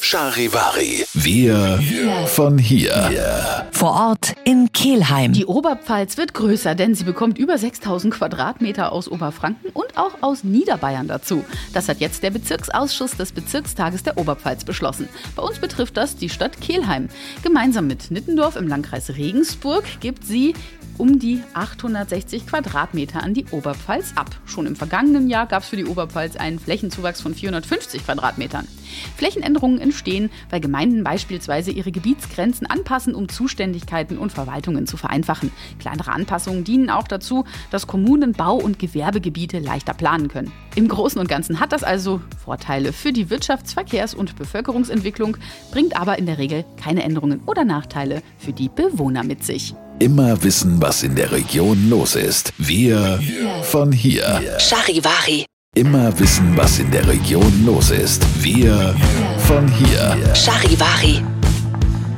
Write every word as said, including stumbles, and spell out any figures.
Charivari. Wir von hier. Vor Ort in Kelheim. Die Oberpfalz wird größer, denn sie bekommt über sechstausend Quadratmeter aus Oberfranken und auch aus Niederbayern dazu. Das hat jetzt der Bezirksausschuss des Bezirkstages der Oberpfalz beschlossen. Bei uns betrifft das die Stadt Kelheim. Gemeinsam mit Nittendorf im Landkreis Regensburg gibt sie um die achthundertsechzig Quadratmeter an die Oberpfalz ab. Schon im vergangenen Jahr gab es für die Oberpfalz einen Flächenzuwachs von vierhundertfünfzig Quadratmetern. Flächenänderungen entstehen, weil Gemeinden beispielsweise ihre Gebietsgrenzen anpassen, um Zuständigkeiten und Verwaltungen zu vereinfachen. Kleinere Anpassungen dienen auch dazu, dass Kommunen Bau- und Gewerbegebiete leichter planen können. Im Großen und Ganzen hat das also Vorteile für die Wirtschafts-, Verkehrs- und Bevölkerungsentwicklung, bringt aber in der Regel keine Änderungen oder Nachteile für die Bewohner mit sich. Immer wissen, was in der Region los ist. Wir von hier. Charivari. Immer wissen, was in der Region los ist. Wir von hier. Charivari.